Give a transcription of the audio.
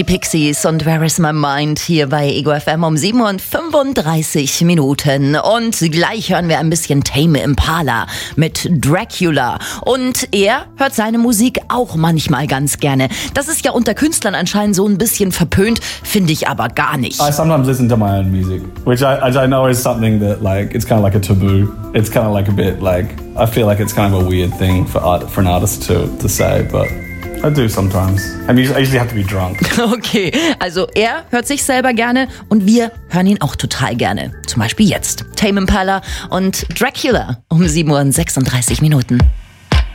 Die Pixies und Where is my mind hier bei Ego FM um 7:35. Und gleich hören wir ein bisschen Tame Impala mit Dracula. Und er hört seine Musik auch manchmal ganz gerne. Das ist ja unter Künstlern anscheinend so ein bisschen verpönt, finde ich aber gar nicht. I sometimes listen to my own music, which I know is something that like it's kind of like a taboo. It's kind of like a bit like I feel like it's kind of a weird thing for an artist to say, but I do sometimes. I usually have to be drunk. Okay, also er hört sich selber gerne und wir hören ihn auch total gerne. Zum Beispiel jetzt Tame Impala und Dracula um 7:36.